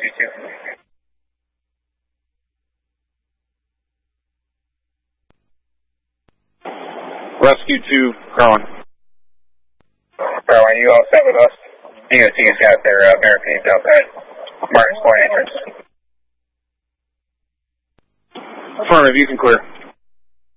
Rescue 2, Carlin. Carlin, you all set with us? DOT has got their barricades outside Martin's Point entrance. Affirmative, you can clear.